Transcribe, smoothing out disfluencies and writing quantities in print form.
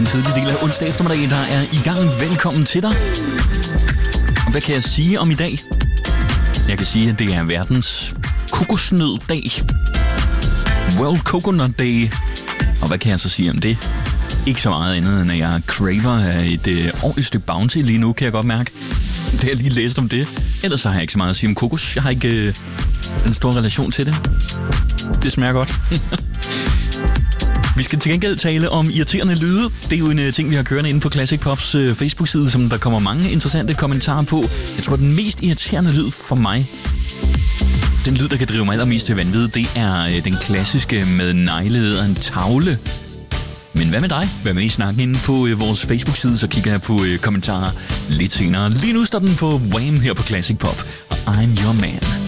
den tidlige del af onsdag eftermiddag, der er i gang. Velkommen til dig. Og hvad kan jeg sige om i dag? Jeg kan sige, at det er verdens kokosnøddag. World Coconut Day. Og hvad kan jeg så sige om det? Ikke så meget andet, end at jeg craver af et ordentligt stykke Bounty lige nu, kan jeg godt mærke. Det har jeg lige læst om det. Ellers så har jeg ikke så meget at sige om kokos. Jeg har ikke en stor relation til det. Det smager godt. Vi skal til gengæld tale om irriterende lyde. Det er jo en ting, vi har kørende inde på Classic Pops Facebook-side, som der kommer mange interessante kommentarer på. Jeg tror, den mest irriterende lyd for mig, den lyd, der kan drive mig allermest til vanvid, det er den klassiske med neglelederen tavle. Men hvad med dig? Hvad med i snakken inde på vores Facebook-side, så kigger jeg på kommentarer lidt senere. Lige nu står den på Wham her på Classic Pop, og I'm Your Man.